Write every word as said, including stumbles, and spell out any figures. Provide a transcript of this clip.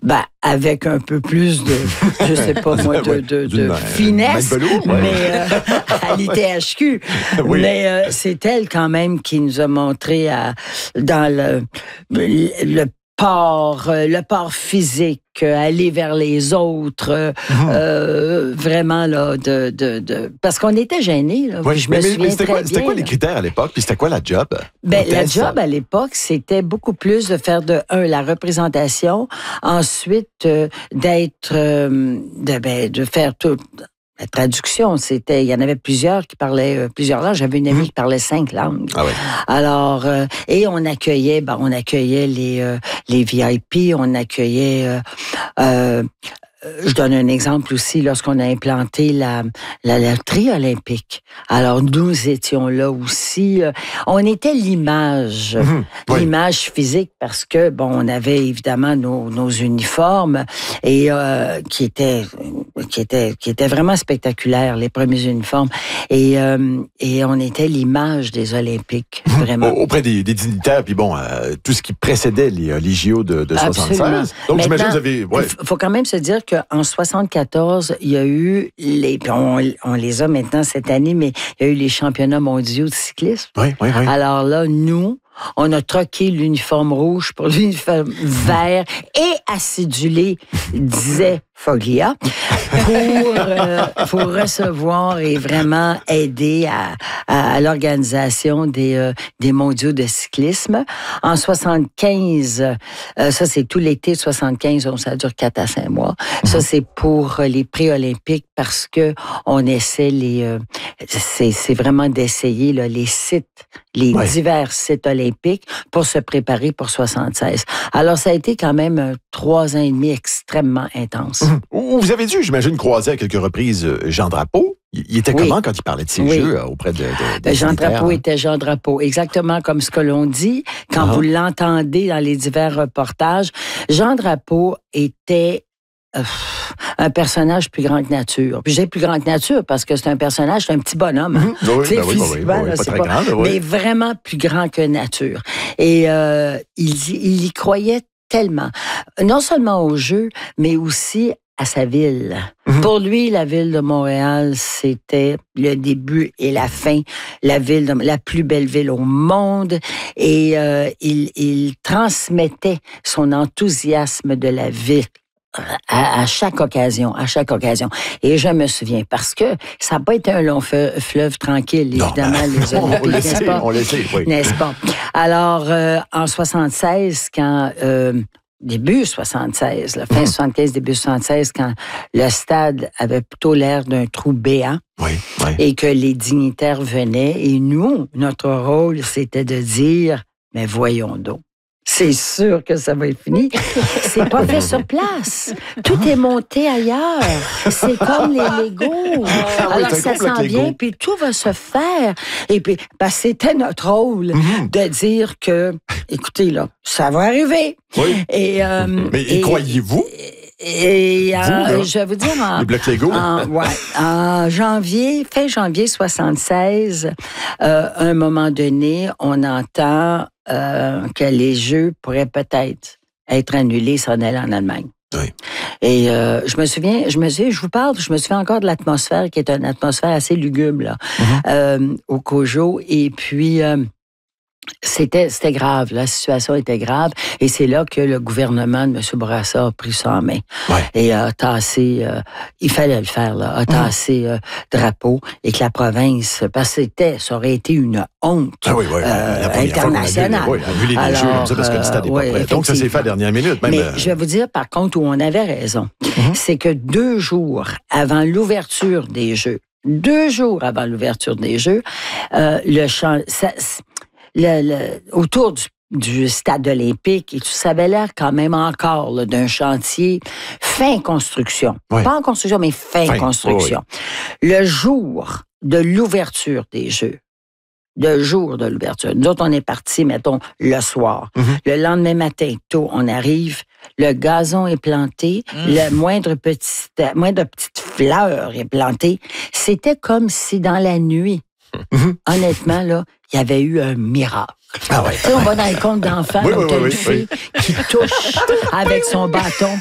Ben, avec un peu plus de, je sais pas moi, de, de, de D'une- finesse, Mike Bello, ouais. mais euh, à l'I T H Q. Oui. Mais euh, c'est elle quand même qui nous a montré à, dans le, le, le port, euh, le port physique, euh, aller vers les autres, euh, Mhm. euh, vraiment là, de, de, de parce qu'on était gênés. Là, Oui, je mais, me mais- souviens mais c'était très quoi, c'était bien, quoi les là. critères à l'époque? Puis c'était quoi la job? Ben, la Hôtesse? job à l'époque, c'était beaucoup plus de faire de un la représentation, ensuite euh, d'être, euh, de, ben, de faire tout. La traduction, c'était, il y en avait plusieurs qui parlaient euh, plusieurs langues. J'avais une amie Mhm. qui parlait cinq langues. Ah ouais. Alors, euh, et on accueillait, ben, on accueillait les euh, les V I P, on accueillait. Euh, euh, je donne un exemple aussi lorsqu'on a implanté la, la loterie olympique. Alors, nous étions là aussi. Euh, on était l'image, Mhm. Oui. l'image physique parce que, bon, on avait évidemment nos, nos uniformes et euh, qui étaient qui étaient qui étaient vraiment spectaculaires, les premiers uniformes. Et, euh, et on était l'image des Olympiques, vraiment. Auprès des, des dignitaires, puis bon, euh, tout ce qui précédait les, euh, les J O de, de soixante-seize. Absolument. Donc, j'imagine que Maintenant, vous avez... Ouais. Il faut quand même se dire qu'en soixante-quatorze, il y a eu les, puis on, on les a maintenant cette année, mais il y a eu les championnats mondiaux de cyclisme. Oui, oui, oui. Alors là, nous, on a troqué l'uniforme rouge pour l'uniforme vert et acidulé, disait Foglia, pour, euh, pour recevoir et vraiment aider à, à, à l'organisation des, euh, des mondiaux de cyclisme. En soixante-quinze, euh, ça c'est tout l'été de soixante-quinze, donc ça dure quatre à cinq mois. Ça c'est pour les pré-olympiques parce que on essaie les, euh, c'est, c'est vraiment d'essayer là, les sites, les Ouais. divers sites olympiques pour se préparer pour soixante-seize. Alors ça a été quand même euh, trois ans et demi extrêmement intense. Mhm. Ou- Vous avez dû, j'imagine, croiser à quelques reprises euh, Jean Drapeau. Il il était Oui. comment quand il parlait de ses Oui. jeux euh, auprès de, de, des Jean dignitaires, Drapeau hein? était Jean Drapeau, exactement comme ce que l'on dit quand Ah. vous l'entendez dans les divers reportages. Jean Drapeau était euh, un personnage plus grand que nature. Puis je dis plus grand que nature parce que c'est un personnage, c'est un petit bonhomme. Hein? Mhm. Oui, Tu sais, ben oui, ben oui, physiquement, ben oui, là, pas c'est très pas- grand, là, oui. mais vraiment plus grand que nature. Et euh, il, il y croyait tellement, non seulement au jeu, mais aussi à sa ville. Mhm. Pour lui, la ville de Montréal, c'était le début et la fin, la ville, de, la plus belle ville au monde. Et euh, il, il transmettait son enthousiasme de la ville. À, à chaque occasion, à chaque occasion. Et je me souviens, parce que ça n'a pas été un long fe- fleuve tranquille, Non, évidemment, ben, les on Olympiques, le n'est-ce sait, pas? on le sait, oui. N'est-ce pas? Alors, euh, en soixante-seize, quand... Euh, début soixante-seize, la fin Mhm. soixante-quinze, début soixante-seize, quand le stade avait plutôt l'air d'un trou béant Oui, oui. et que les dignitaires venaient. Et nous, notre rôle, c'était de dire, mais voyons donc. C'est sûr que ça va être fini. C'est pas fait sur place. Tout est monté ailleurs. C'est comme les Legos. Ah oui, Alors, c'est un ça couple avec s'en vient, Lego. puis tout va se faire. Et puis, ben, c'était notre rôle Mhm. de dire que, écoutez, là, ça va arriver. Oui. Et, euh, Mais y et- croyez-vous? Et, euh, Vous, là? je vais vous dire, en, Le bloc Lego? en, ouais, en janvier, fin janvier soixante-seize, euh, à un moment donné, on entend euh, que les Jeux pourraient peut-être être annulés, s'en aller en Allemagne. Oui. Et euh, je me souviens, je me souviens, je vous parle, je me souviens encore de l'atmosphère qui est une atmosphère assez lugubre là, Mhm. euh, au COJO. Et puis euh, c'était c'était grave, la situation était grave. Et c'est là que le gouvernement de M. Bourassa a pris ça en main Ouais. et a tassé, euh, il fallait le faire là, a tassé euh, drapeau et que la province, parce que c'était, ça aurait été une honte. Ah oui, oui, euh, la première fois qu'on a vu, internationale. oui, on a vu les Alors, jeux comme ça parce que le stade n'est pas euh, prêt. oui, Donc, ça s'est fait à la dernière minute. Même, Mais euh, je vais vous dire, par contre, où on avait raison, Mhm. c'est que deux jours avant l'ouverture des Jeux, deux jours avant l'ouverture des Jeux, euh, le champ, ça, le, le, autour du, du stade olympique, et tout ça avait l'air quand même encore là, d'un chantier fin construction. Oui. Pas en construction, mais fin, Fin, construction. Le jour de l'ouverture des Jeux, le jour de l'ouverture. Nous autres, on est partis, mettons, le soir. Mhm. Le lendemain matin, tôt, on arrive, le gazon est planté, Mm. le moindre petit, moindre petite fleur est plantée. C'était comme si dans la nuit, Mhm. honnêtement, là, il y avait eu un miracle. Ah ouais. Tu sais, on va dans les contes d'enfants, Oui, comme oui, t'as oui, une oui, fille qui touche avec son bâton,